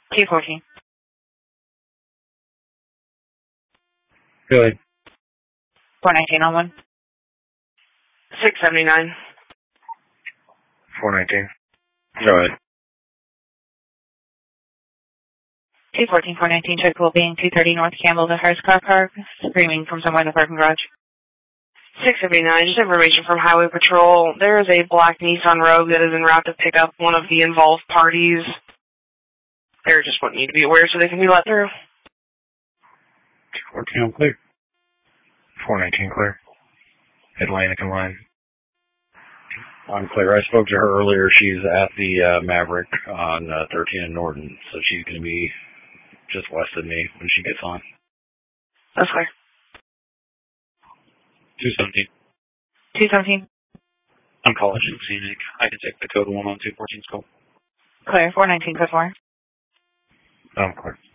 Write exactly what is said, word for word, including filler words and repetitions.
two fourteen. Go ahead. four nineteen on one. six seventy-nine. four nineteen. Go ahead. two fourteen, four nineteen, check will being two thirty North Campbell, the Hearst Car Park, screaming from somewhere in the parking garage. six seventy-nine, just information from Highway Patrol. There is a black Nissan Rogue that is en route to pick up one of the involved parties. They're just wanting you to be aware so they can be let through. two fourteen, I'm clear. four nineteen, clear. Atlantic and line. I'm clear. I spoke to her earlier. She's at the uh, Maverick on uh, thirteen and Norton, so she's going to be just west of me when she gets on. That's clear. two seventeen. two seventeen. I'm College and Scenic. I can take the code one on two fourteen's call. Clear, four nineteen, code four. I'm clear.